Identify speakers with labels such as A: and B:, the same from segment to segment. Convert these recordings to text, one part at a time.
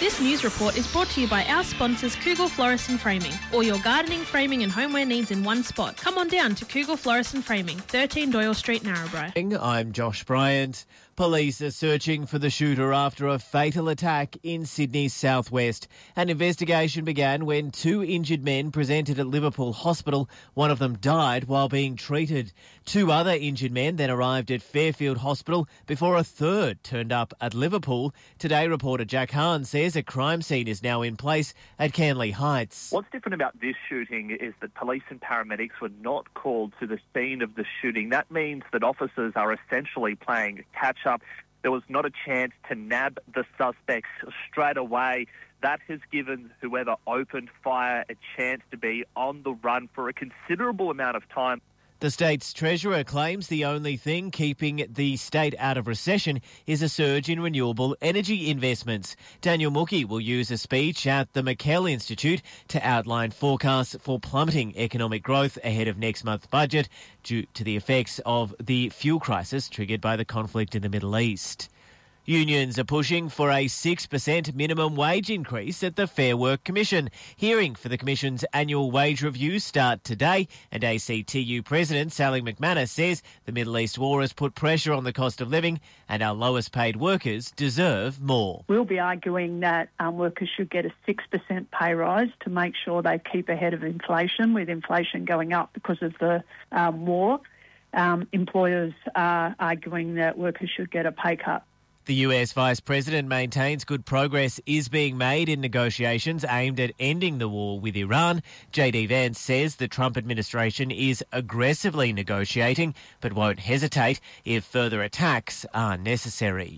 A: This news report is brought to you by our sponsors Kugel Florist and Framing. All your gardening, framing and homeware needs in one spot. Come on down to Kugel Florist and Framing, 13 Doyle Street, Narrabri.
B: I'm Josh Bryant. Police are searching for the shooter after a fatal attack in Sydney's southwest. An investigation began when 2 injured men presented at Liverpool Hospital. One of them died while being treated. 2 other injured men then arrived at Fairfield Hospital before a third turned up at Liverpool. Today, reporter Jack Hahn says a crime scene is now in place at Canley Heights.
C: What's different about this shooting is that police and paramedics were not called to the scene of the shooting. That means that officers are essentially playing catch-up. There was not a chance to nab the suspects straight away. That has given whoever opened fire a chance to be on the run for a considerable amount of time.
B: The state's treasurer claims the only thing keeping the state out of recession is a surge in renewable energy investments. Daniel Mookie will use a speech at the McKell Institute to outline forecasts for plummeting economic growth ahead of next month's budget due to the effects of the fuel crisis triggered by the conflict in the Middle East. Unions are pushing for a 6% minimum wage increase at the Fair Work Commission. Hearing for the Commission's annual wage review start today, and ACTU President Sally McManus says the Middle East war has put pressure on the cost of living and our lowest paid workers deserve more.
D: We'll be arguing that workers should get a 6% pay rise to make sure they keep ahead of inflation, with inflation going up because of the war. Employers are arguing that workers should get a pay cut.
B: The US Vice President maintains good progress is being made in negotiations aimed at ending the war with Iran. JD Vance says the Trump administration is aggressively negotiating but won't hesitate if further attacks are necessary.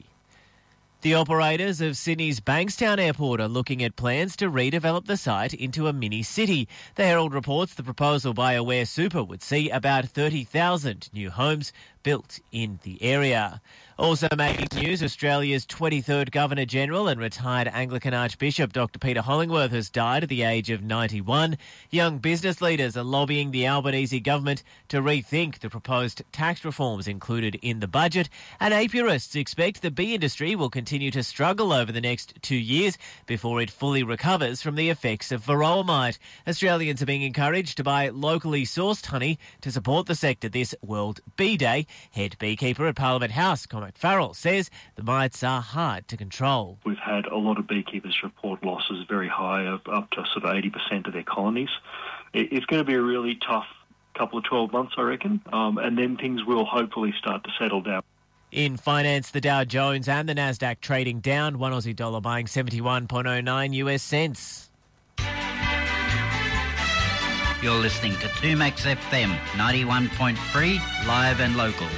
B: The operators of Sydney's Bankstown Airport are looking at plans to redevelop the site into a mini-city. The Herald reports the proposal by Aware Super would see about 30,000 new homes built in the area. Also making news, Australia's 23rd Governor-General and retired Anglican Archbishop Dr Peter Hollingworth has died at the age of 91. Young business leaders are lobbying the Albanese government to rethink the proposed tax reforms included in the budget, and apiarists expect the bee industry will continue to struggle over the next 2 years before it fully recovers from the effects of varroa mite. Australians are being encouraged to buy locally sourced honey to support the sector this World Bee Day. Head beekeeper at Parliament House, Cormac Farrell, says the mites are hard to control.
E: We've had a lot of beekeepers report losses very high, of up to sort of 80% of their colonies. It's going to be a really tough couple of 12 months, I reckon, and then things will hopefully start to settle down.
B: In finance, the Dow Jones and the Nasdaq trading down, one Aussie dollar buying 71.09 US cents.
F: You're listening to 2Max FM 91.3, live and local.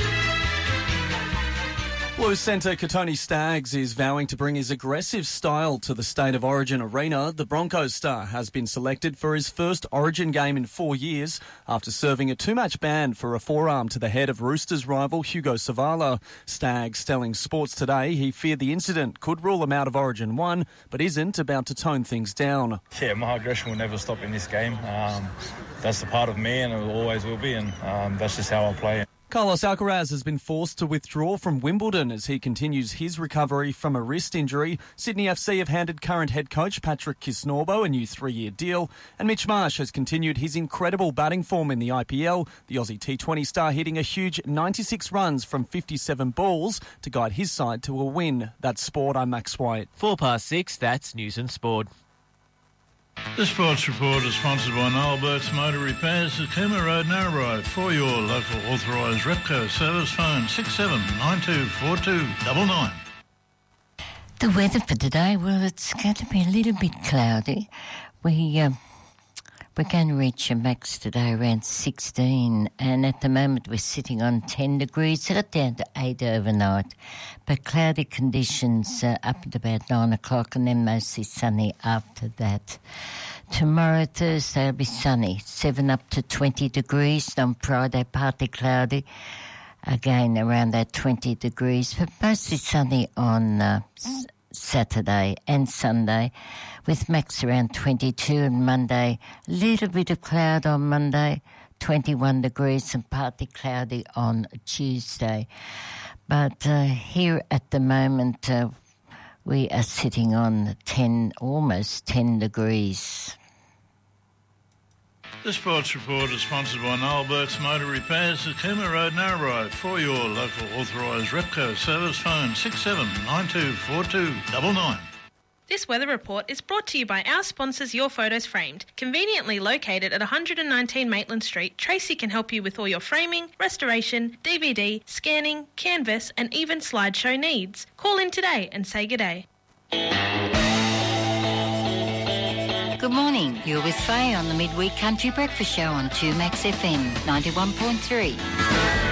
G: Blues centre Katoni Staggs is vowing to bring his aggressive style to the State of Origin arena. The Broncos star has been selected for his first Origin game in 4 years after serving a 2-match ban for a forearm to the head of Roosters rival Hugo Savala. Staggs telling Sports Today he feared the incident could rule him out of Origin 1, but isn't about to tone things down.
H: Yeah, my aggression will never stop in this game. That's the part of me and it always will be, and that's just how I play.
G: Carlos Alcaraz has been forced to withdraw from Wimbledon as he continues his recovery from a wrist injury. Sydney FC have handed current head coach Patrick Kisnorbo a new 3-year deal, and Mitch Marsh has continued his incredible batting form in the IPL. The Aussie T20 star hitting a huge 96 runs from 57 balls to guide his side to a win. That's Sport, I'm Max White.
B: 6:04, that's News and Sport.
I: The Sports Report is sponsored by Noel Burke's Motor Repairs at Cooma Road, Narrabri. For your local authorised Repco service, phone 67924299.
J: The weather for today, well, it's going to be a little bit cloudy. We're going to reach a max today around 16, and at the moment we're sitting on 10 degrees. It got down to 8 overnight, but cloudy conditions up at about 9 o'clock, and then mostly sunny after that. Tomorrow, Thursday, will be sunny, 7 up to 20 degrees. On Friday, partly cloudy, again around that 20 degrees, but mostly sunny on Saturday and Sunday, with max around 22, and Monday, a little bit of cloud on Monday, 21 degrees, and partly cloudy on Tuesday. But here at the moment, we are sitting on almost 10 degrees.
I: The Sports Report is sponsored by Noel Burke's Motor Repairs at Cooma Road, Narrabri. For your local authorised Repco service, phone 67924299.
A: This weather report is brought to you by our sponsors Your Photos Framed. Conveniently located at 119 Maitland Street, Tracy can help you with all your framing, restoration, DVD, scanning, canvas and even slideshow needs. Call in today and say good day.
J: Good morning. You're with Faye on the Midweek Country Breakfast Show on 2Max FM 91.3.